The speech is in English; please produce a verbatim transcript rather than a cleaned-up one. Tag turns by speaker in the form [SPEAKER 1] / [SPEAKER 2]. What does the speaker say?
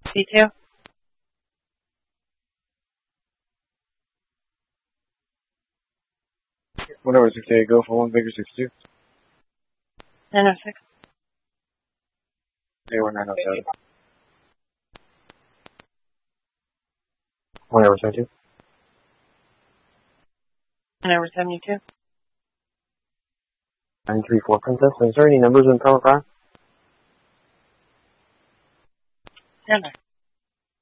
[SPEAKER 1] C two.
[SPEAKER 2] One over sixty-eight, go for one, Baker sixty-two.
[SPEAKER 1] nine oh six.
[SPEAKER 2] zero one nine oh seven. One over seventy-two.
[SPEAKER 1] nine over seventy-two.
[SPEAKER 2] nine three four, Princess. Is there any numbers in Power five?
[SPEAKER 1] Center.